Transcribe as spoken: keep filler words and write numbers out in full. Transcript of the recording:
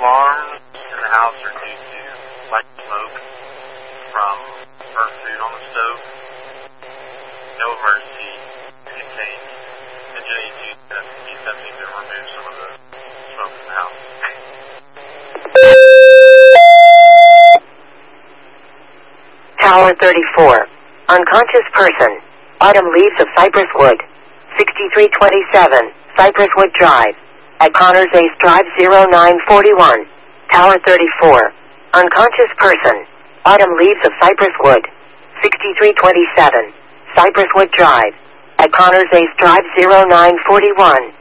alarms in the house are due to light smoke from burnt food on the stove. No emergency contained. Engineering to be attempting to remove some of the smoke from the house. Tower thirty-four. Unconscious person. Autumn leaves of Cypress Wood. sixty-three twenty-seven, Cypress Wood Drive. At Connors Ace Drive zero nine forty-one. Tower thirty-four. Unconscious person. Autumn leaves of Cypress Wood. sixty-three twenty-seven, Cypress Wood Drive. At Connors Ace Drive zero nine forty-one.